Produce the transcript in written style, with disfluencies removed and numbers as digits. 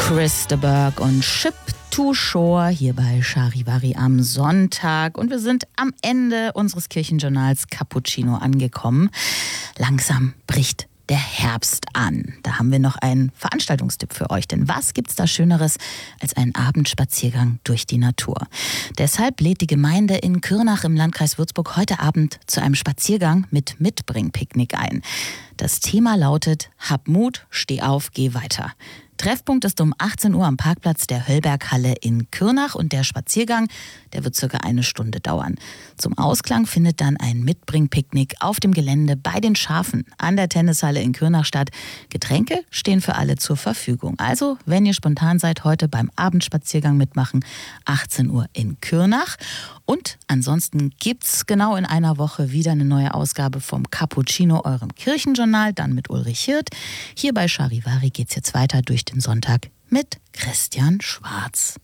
Chris de Burgh und Ship to Shore hier bei Charivari am Sonntag. Und wir sind am Ende unseres Kirchenjournals Cappuccino angekommen. Langsam bricht der Herbst an. Da haben wir noch einen Veranstaltungstipp für euch. Denn was gibt's da Schöneres als einen Abendspaziergang durch die Natur? Deshalb lädt die Gemeinde in Kürnach im Landkreis Würzburg heute Abend zu einem Spaziergang mit Mitbringpicknick ein. Das Thema lautet: Hab Mut, steh auf, geh weiter. Treffpunkt ist um 18 Uhr am Parkplatz der Höllberghalle in Kürnach und der Spaziergang, der wird circa 1 Stunde dauern. Zum Ausklang findet dann ein Mitbringpicknick auf dem Gelände bei den Schafen an der Tennishalle in Kürnach statt. Getränke stehen für alle zur Verfügung. Also, wenn ihr spontan seid, heute beim Abendspaziergang mitmachen, 18 Uhr in Kürnach. Und ansonsten gibt's genau in einer Woche wieder eine neue Ausgabe vom Cappuccino, eurem Kirchenjournal, dann mit Ulrich Hirt. Hier bei Charivari geht's jetzt weiter durch den Sonntag mit Christian Schwarz.